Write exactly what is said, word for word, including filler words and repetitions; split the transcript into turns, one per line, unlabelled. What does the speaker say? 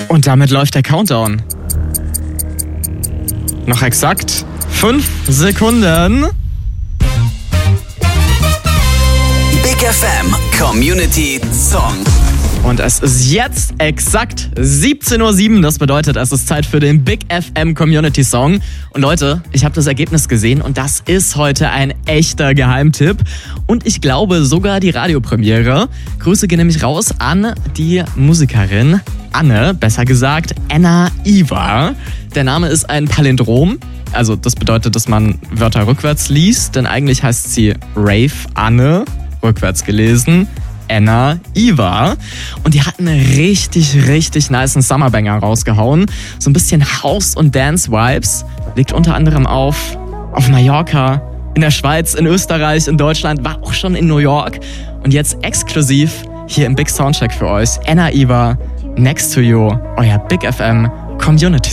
Und damit läuft der Countdown. Noch exakt fünf Sekunden.
Big F M Community Song.
Und es ist jetzt exakt siebzehn Uhr sieben. Das bedeutet, es ist Zeit für den Big F M Community Song. Und Leute, ich habe das Ergebnis gesehen und das ist heute ein echter Geheimtipp. Und ich glaube sogar die Radiopremiere. Grüße gehen nämlich raus an die Musikerin Anne, besser gesagt Anna Iva. Der Name ist ein Palindrom. Also das bedeutet, dass man Wörter rückwärts liest, denn eigentlich heißt sie Rave Anne, rückwärts gelesen. Anna Iva. Und die hat einen richtig, richtig nicen Summerbanger rausgehauen. So ein bisschen House- und Dance-Vibes. Liegt unter anderem auf, auf Mallorca, in der Schweiz, in Österreich, in Deutschland, war auch schon in New York. Und jetzt exklusiv hier im Big Soundcheck für euch. Anna Iva, Next to You, euer Big F M Community